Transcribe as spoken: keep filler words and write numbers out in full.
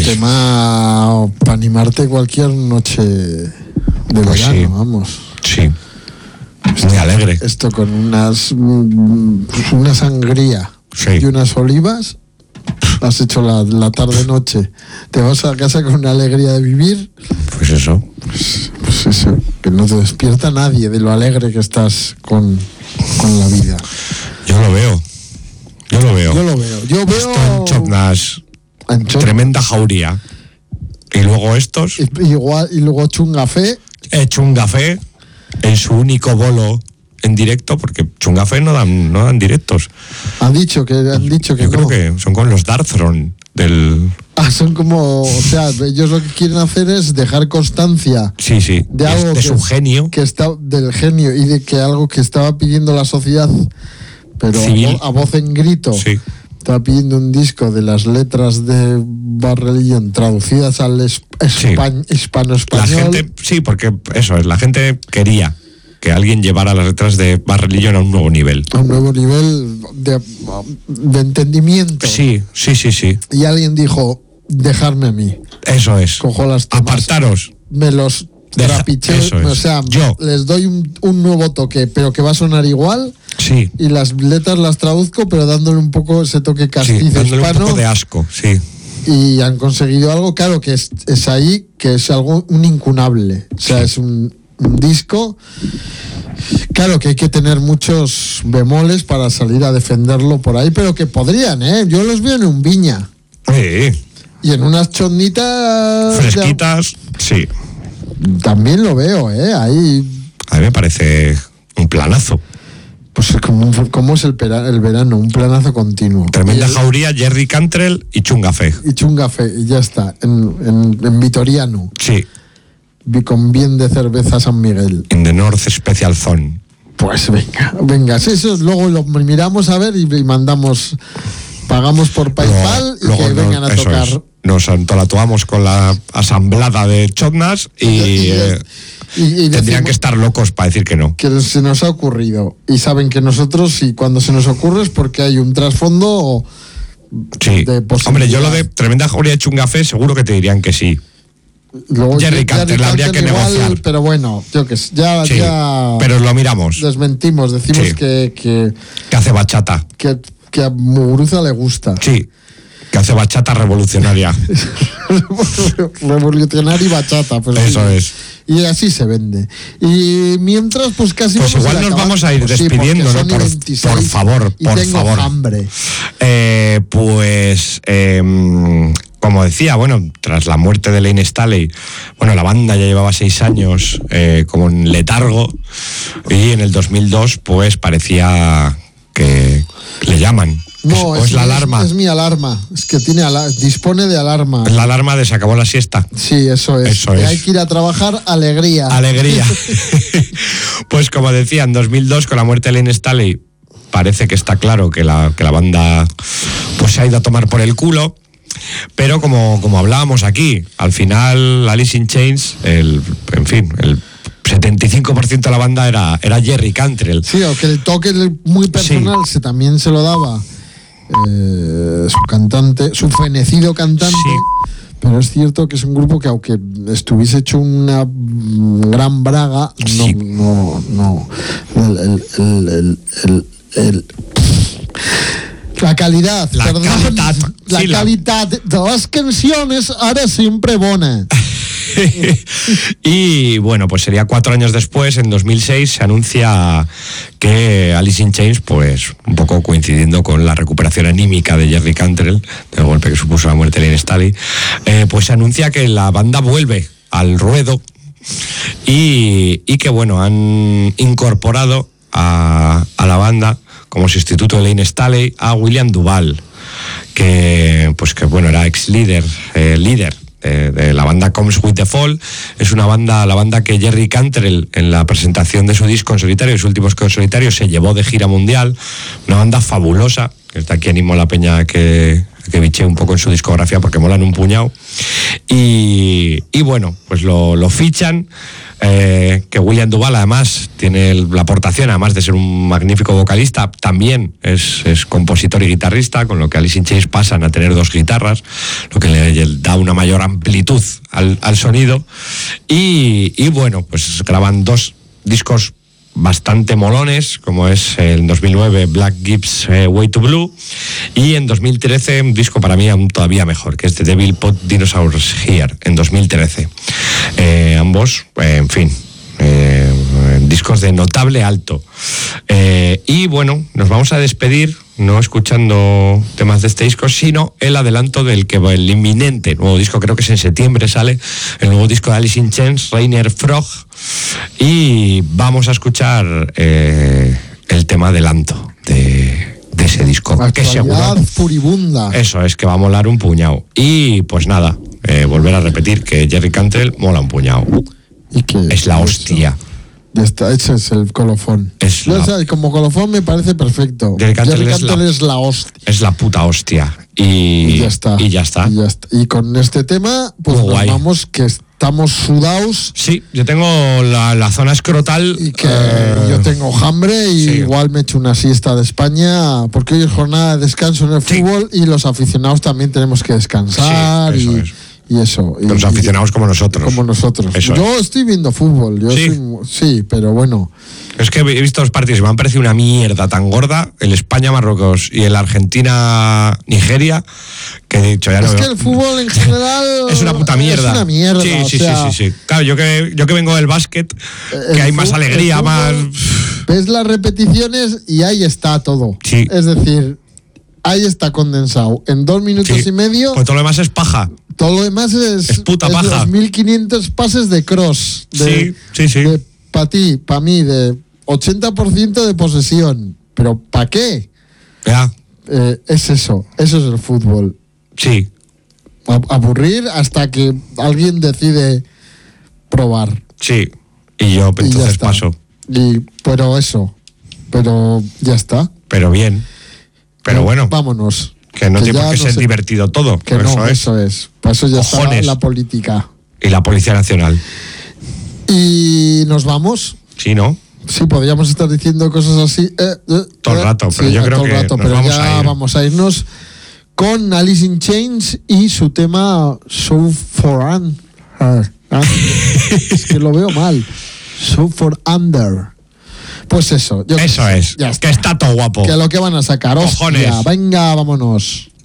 tema para animarte cualquier noche de Pues verano, sí. vamos. Sí. Muy alegre. Esto con unas mm, una sangría Sí. y unas olivas. Has hecho la, la tarde-noche. Te vas a casa con una alegría de vivir. Pues eso. Pues, pues eso, que no te despierta nadie de lo alegre que estás con, con la vida. Yo lo veo. Yo lo veo. Yo lo veo. Yo Esto en veo. Chotnas, en Chot- tremenda jauría. Y luego estos, y- Igual, y luego Chungafé. he hecho un café en su único bolo en directo, porque Chungafé no dan, no dan directos. Han dicho que han dicho que Yo creo no. que son con los Darkthrone del... Ah, son como, o sea, ellos lo que quieren hacer es dejar constancia Sí, sí, de de, algo de que, su genio. que está del genio y de que algo que estaba pidiendo la sociedad, pero a, Civil. vo- a voz en grito. Sí. Estaba pidiendo un disco de las letras de Bad Religion traducidas al es- espa- La hispano-español. gente, sí, porque eso es, la gente quería que alguien llevara las letras de Bad Religion a un nuevo nivel. A un nuevo nivel de, de entendimiento. Sí, sí, sí, sí. Y alguien dijo, dejarme a mí. Eso es. Cojo las tomas, Apartaros. me los Deja- trapiché, eso es. o sea, Yo. les doy un, un nuevo toque, pero que va a sonar igual, Sí. y las letras las traduzco, pero dándole un poco ese toque Sí, castizo dándole un hispano, poco de asco, sí. y han conseguido algo, claro, que es, es ahí, que es algo un incunable, o sea, Sí. es un, un disco, claro que hay que tener muchos bemoles para salir a defenderlo por ahí, pero que podrían, ¿eh? Yo los veo en un Viña, Sí. y en unas chonditas de- Fresquitas, sí. también lo veo, ¿eh? Ahí, A mí me parece un planazo. pues como, como es el, pera- el verano, un planazo continuo. Tremenda y, el- jauría, Jerry Cantrell y Chungafé. y Chungafé, y ya está, en, en, en Vitoriano, Sí. vi- con bien de cerveza San Miguel. In the North Special Zone. Pues venga, venga, sí, eso luego lo miramos a ver y, y mandamos, pagamos por PayPal y Luego que nos- vengan a eso tocar. es, nos entolatuamos con la asamblada de Chotnas y, Y- eh, y- y tendrían decimos que estar locos para decir que no. que se nos ha ocurrido. Y saben que nosotros, y cuando se nos ocurre es porque hay un trasfondo Sí. de posibilidad. Hombre, yo lo de tremenda jauría de Chungafé seguro que te dirían que sí. Luego, Jerry Cantrell, habría que negociar. Pero bueno, yo que sé, ya, Sí, ya pero lo miramos. desmentimos, decimos Sí. que, que, Que hace bachata. que, que a Muguruza le gusta. Sí. Que hace bachata revolucionaria. Revolucionario y bachata. Pues Eso sí. es. Y así se vende. Y mientras, pues casi Pues vamos igual a ir nos acabando. vamos a ir Pues sí, despidiendo, porque ¿no? son y Por, veintiséis por favor, y por tengo favor. hambre. Eh, pues, eh, como decía, bueno, tras la muerte de Lane Staley, bueno, la banda ya llevaba seis años eh, como en letargo y en el dos mil dos, pues parecía que le llaman. No, es, es, la mi- alarma. Es, mi alarma. Es que tiene ala- dispone de alarma. Es la alarma de se acabó la siesta. Sí, eso es. Eso Que es. hay que ir a trabajar, alegría. Alegría. Pues como decía, en dos mil dos, con la muerte de Lane Staley, parece que está claro que la, que la banda pues se ha ido a tomar por el culo. Pero como, como hablábamos aquí, al final Alice in Chains, el, en fin, el setenta y cinco por ciento de la banda era, era Jerry Cantrell. Sí, aunque el toque muy personal se también se lo daba eh, su cantante, su fenecido cantante. Sí. Pero es cierto que es un grupo que aunque estuviese hecho una mm, gran braga, no, Sí. no, no. El, el, el, el, el- el- la calidad, La perdón, calidad, la sí, la- calidad de las canciones ahora siempre buena. Y bueno, pues sería cuatro años después, en dos mil seis, se anuncia que Alice in Chains, pues un poco coincidiendo con la recuperación anímica de Jerry Cantrell, del golpe que supuso la muerte de Lane Staley, eh, pues se anuncia que la banda vuelve al ruedo y, y que bueno, han incorporado a, a la banda como sustituto de Lane Staley a William Duval, que pues que bueno, era ex líder, eh, líder de, de la banda Comes With The Fall. Es una banda, la banda que Jerry Cantrell en la presentación de su disco en solitario, su último disco en solitario, se llevó de gira mundial. Una banda fabulosa, que desde aquí animo a la peña a que, a que biche un poco en su discografía porque molan un puñado. Y, y bueno, pues lo, lo fichan eh, que William Duval además tiene el, la aportación, además de ser un magnífico vocalista, también es, es compositor y guitarrista, con lo que Alice in Chains pasan a tener dos guitarras, lo que le da una mayor amplitud al, al sonido. Y, y bueno, pues graban dos discos bastante molones, como es en dos mil nueve Black Gibbs eh, Way to Blue, y en dos mil trece un disco para mí aún todavía mejor, que es The Devil Put Dinosaurs Here, en dos mil trece. Eh, ambos, eh, en fin, eh, discos de notable alto. Eh, y bueno, nos vamos a despedir no escuchando temas de este disco, sino el adelanto del que el inminente nuevo disco, creo que es en septiembre sale el nuevo disco de Alice in Chains, Rainer Frog, y vamos a escuchar eh, el tema adelanto de, de ese disco, que seguro furibunda. Eso es, que va a molar un puñado. Y pues nada, eh, volver a repetir que Jerry Cantrell mola un puñado. ¿Y qué es la hostia. Ya está, ese es el colofón. Es Yo, la... o sea, como colofón me parece perfecto. Jerry Cantrell, Jerry es, Cantrell la... es la hostia. Es la puta hostia. Y, y ya está. Y ya está. Y, ya está. Y con este tema, pues Muy nos guay. vamos, que estamos sudados. Sí, yo tengo la, la zona escrotal. Y que eh... yo tengo hambre y sí. igual me echo una siesta de España, porque hoy es jornada de descanso en el sí. fútbol y los aficionados también tenemos que descansar. Sí, eso y, es. Y eso. Y, los aficionados como nosotros. Como nosotros. Eso yo es. estoy viendo fútbol. Yo ¿Sí? soy, sí, pero bueno. Es que he visto los partidos y me han parecido una mierda tan gorda, el España-Marruecos y el Argentina-Nigeria, que he dicho ya no. Es veo. que el fútbol en general es una puta mierda. Es una mierda. Sí, sí, o sea, sí, sí, sí. Claro, yo que, yo que vengo del básquet, que hay más alegría, fútbol, más. Ves las repeticiones y ahí está todo. Sí. Es decir, ahí está condensado. En dos minutos Sí. y medio. Pues todo lo demás es paja. Todo lo demás es, Es puta paja. los mil quinientos pases de cross. De, Sí, sí, sí. De para ti, para mí, de ochenta por ciento de posesión. ¿Pero para qué? Ya, Eh, es eso. Eso es el fútbol. sí. A- aburrir hasta que alguien decide probar. Sí. Y yo Y ya entonces está. paso. Y, pero eso. Pero ya está. Pero bien. Pero Eh, bueno, Vámonos. que no que tiene ya por qué no ser sé- divertido todo. Que eso no, es. eso es. Para eso ya está Cojones. la política. Y la Policía Nacional. Y nos vamos. Sí, ¿no? Sí, podríamos estar diciendo cosas así. eh, eh, Todo el eh, rato, pero yo creo todo el que rato, nos pero vamos ya a ir. vamos a irnos con Alice in Chains y su tema So For Under. Ah, es que lo veo mal. So For Under. Pues eso. Yo Eso qué sé, es. Ya está. Que está todo guapo. Que lo que van a sacar. Cojones. Hostia, venga, vámonos.